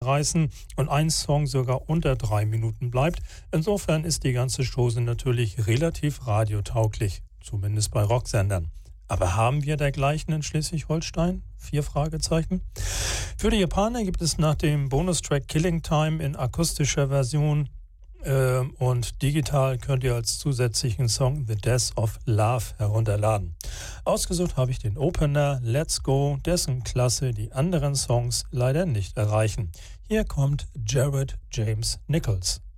reißen und ein Song sogar unter 3 Minuten bleibt. Insofern ist die ganze Chose natürlich relativ radiotauglich, zumindest bei Rocksendern. Aber haben wir dergleichen in Schleswig-Holstein? 4 Fragezeichen. Für die Japaner gibt es nach dem Bonustrack Killing Time in akustischer Version und digital könnt ihr als zusätzlichen Song The Death of Love herunterladen. Ausgesucht habe ich den Opener Let's Go, dessen Klasse die anderen Songs leider nicht erreichen. Hier kommt Jared James Nichols.